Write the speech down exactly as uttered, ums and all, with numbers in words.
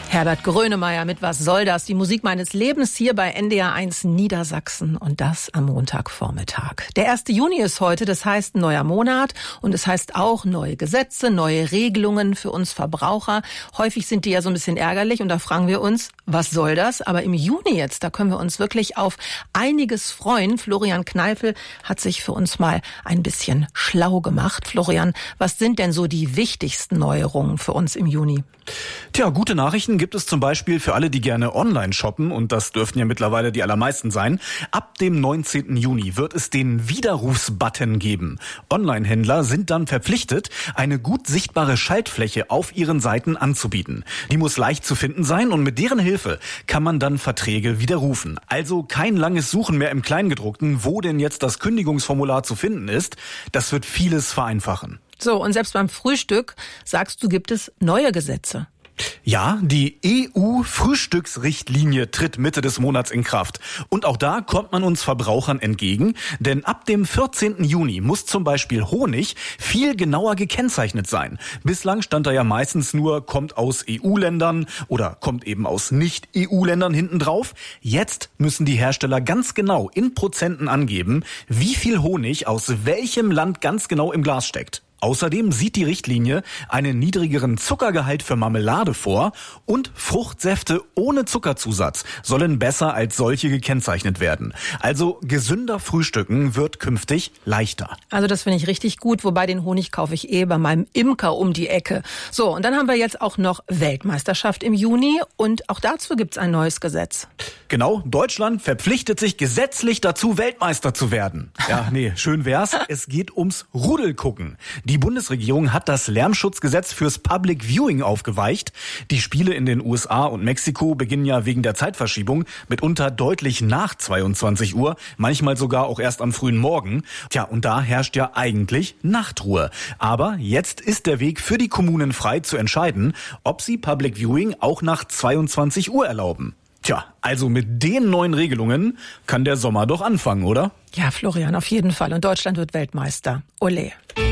Herbert Grönemeyer mit Was soll das? Die Musik meines Lebens hier bei N D R eins Niedersachsen und das am Montagvormittag. Der erste Juni ist heute, das heißt neuer Monat und es heißt auch neue Gesetze, neue Regelungen für uns Verbraucher. Häufig sind die ja so ein bisschen ärgerlich und da fragen wir uns, was soll das? Aber im Juni jetzt, da können wir uns wirklich auf einiges freuen. Florian Kneifel hat sich für uns mal ein bisschen schlau gemacht. Florian, was sind denn so die wichtigsten Neuerungen für uns im Juni? Tja, gute Nachrichten gibt es zum Beispiel für alle, die gerne online shoppen, und das dürften ja mittlerweile die allermeisten sein. Ab dem neunzehnten Juni wird es den Widerrufsbutton geben. Online-Händler sind dann verpflichtet, eine gut sichtbare Schaltfläche auf ihren Seiten anzubieten. Die muss leicht zu finden sein und mit deren Hilfe kann man dann Verträge widerrufen. Also kein langes Suchen mehr im Kleingedruckten, wo denn jetzt das Kündigungsformular zu finden ist. Das wird vieles vereinfachen. So, und selbst beim Frühstück, sagst du, gibt es neue Gesetze. Ja, die E U-Frühstücksrichtlinie tritt Mitte des Monats in Kraft. Und auch da kommt man uns Verbrauchern entgegen, denn ab dem vierzehnten Juni muss zum Beispiel Honig viel genauer gekennzeichnet sein. Bislang stand da ja meistens nur, kommt aus E U-Ländern oder kommt eben aus Nicht-E U-Ländern hinten drauf. Jetzt müssen die Hersteller ganz genau in Prozenten angeben, wie viel Honig aus welchem Land ganz genau im Glas steckt. Außerdem sieht die Richtlinie einen niedrigeren Zuckergehalt für Marmelade vor und Fruchtsäfte ohne Zuckerzusatz sollen besser als solche gekennzeichnet werden. Also gesünder Frühstücken wird künftig leichter. Also das finde ich richtig gut, wobei den Honig kaufe ich eh bei meinem Imker um die Ecke. So, und dann haben wir jetzt auch noch Weltmeisterschaft im Juni und auch dazu gibt's ein neues Gesetz. Genau, Deutschland verpflichtet sich gesetzlich dazu, Weltmeister zu werden. Ja, nee, schön wär's. Es geht ums Rudelgucken. Die Bundesregierung hat das Lärmschutzgesetz fürs Public Viewing aufgeweicht. Die Spiele in den U S A und Mexiko beginnen ja wegen der Zeitverschiebung mitunter deutlich nach zweiundzwanzig Uhr, manchmal sogar auch erst am frühen Morgen. Tja, und da herrscht ja eigentlich Nachtruhe. Aber jetzt ist der Weg für die Kommunen frei zu entscheiden, ob sie Public Viewing auch nach zweiundzwanzig Uhr erlauben. Tja, also mit den neuen Regelungen kann der Sommer doch anfangen, oder? Ja, Florian, auf jeden Fall. Und Deutschland wird Weltmeister. Ole.